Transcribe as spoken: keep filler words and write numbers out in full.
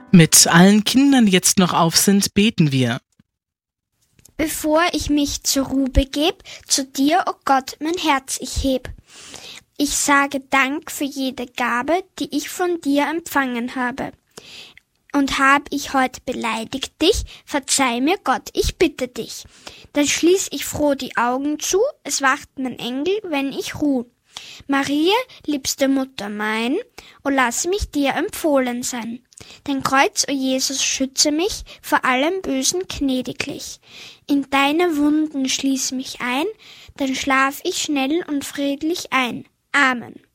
Mit allen Kindern, die jetzt noch auf sind, beten wir. Bevor ich mich zur Ruhe begeb, zu dir, o Gott, mein Herz ich heb. Ich sage Dank für jede Gabe, die ich von dir empfangen habe. Und hab ich heute beleidigt dich, verzeih mir Gott, ich bitte dich. Dann schließ ich froh die Augen zu, es wacht mein Engel, wenn ich ruh. Maria, liebste Mutter mein, o lass mich dir empfohlen sein. Dein Kreuz, o Jesus, schütze mich vor allem Bösen gnädiglich. In deine Wunden schließ mich ein, dann schlaf ich schnell und friedlich ein. Amen.